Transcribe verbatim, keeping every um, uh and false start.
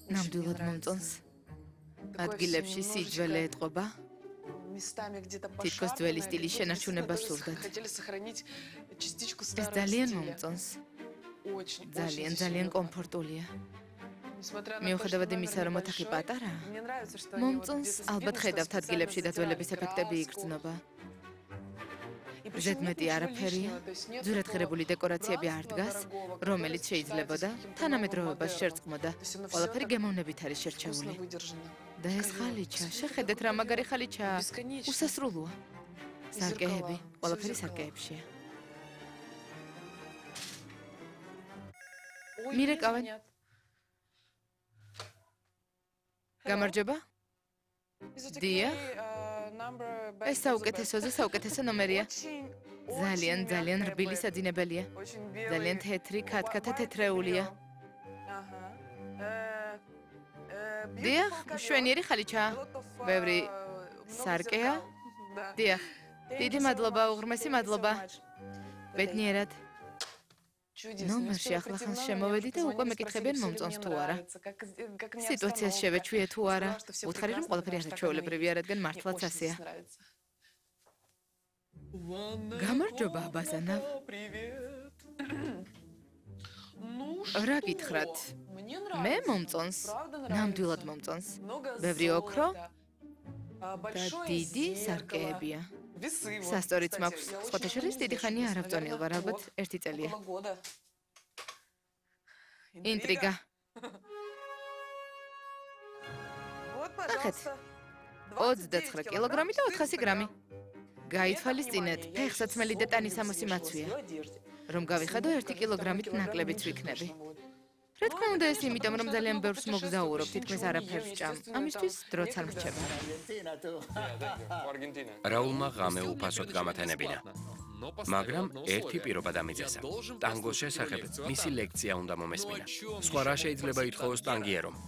ნამდვილად მომწონს. ადგილებში სიძველე ეტყობა. თითქოს ძველი სტილის შენარჩუნება სურდათ. ეს ძალიან მომწონს. ძალიან, ძალიან კომფორტულია. მიუხედავად იმისა, რომ ოთახი პატარაა, მომწონს, ალბათ ხედავთ ადგილებში დაძველების ეფექტები იგრძნობა. ზედმეტი არაფერია, ძვირადღირებული დეკორაციები არ დგას, რომელიც შეიძლებოდა თანამედროვეობას შერწყმოდა. ყველაფერი გემოვნებით არის შერჩეული. და ეს ხალიჩა, შეხედეთ რა მაგარი ხალიჩაა. უსასრულოა. სარკეები, ყველაფერი სარკეებშია. მირეკავენ. გამარჯობა? დიახ. ეს საუკეთესოზე საუკეთესო ნომერია. ძალიან, ძალიან რბილი საძინებელია. ძალიან თეთრი, ქათქათა თეთრეულია. დიახ, მშვენიერი ხალიჩაა. ბევრი სარკეა. დიახ. დიდი მადლობა, უღრმესი მადლობა. ბედნიერად. ნომერში ახლახანს შემოვედი და უკვე მეკითხებიან მომწონს თუ არა. სიტუაციას შევეჩვიე თუ არა. უთხარი რომ ყველაფერი არაჩვეულებრივია, რადგან მართლაც ასეა. გამარჯობა, აბაზანავ. რა გითხრათ? მე მომწონს, ნამდვილად მომწონს. ბევრი ოქრო და დიდი სარკეებია. სასტორიც მაქვს. სხვათა შორის დიდი ხანია არ ავწონილ ვარ, ალბათ ერთი წელია. ინტრიგა. ნახეთ. ოცდაცხრა კილოგრამი და ოთხასი გრამი. გაითვალისწინეთ, ფეხსაცმელი და ტანისამოსი მაცვია. რომ გავიხადო ერთი კილოგრამით ნაკლებიც ვიქნები. რა თქმა უნდა ეს იმიტომ, რომ ძალიან ბევრს მოგზაურობ, თითქმის არაფერს ჭამ. ამისთვის დროც არ მრჩება. რაულმა ღამე უფასოდ გამათენებინა. მაგრამ ერთი პირობა დამიძესა. ტანგოს შესახებ მისი ლექცია უნდა მომესმინა. სხვა რა შეიძლება ითხოვოს ტანგიერომ?